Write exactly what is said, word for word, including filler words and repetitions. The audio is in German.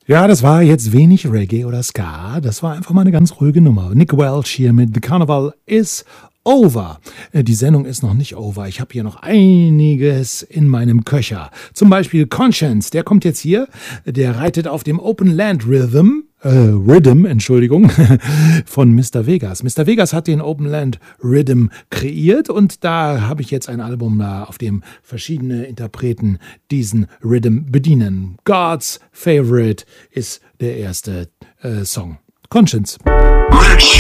Ja, das war jetzt wenig Reggae oder Ska. Das war einfach mal eine ganz ruhige Nummer. Nick Welch hier mit The Carnival is over. Äh, Die Sendung ist noch nicht over. Ich habe hier noch einiges in meinem Köcher. Zum Beispiel Conscience, der kommt jetzt hier. Der reitet auf dem Open Land Rhythm. Äh, Rhythm, Entschuldigung, von Mister Vegas. Mister Vegas hat den Open Land Rhythm kreiert und da habe ich jetzt ein Album da, auf dem verschiedene Interpreten diesen Rhythm bedienen. God's Favorite ist der erste äh, Song. Conscience. Rich.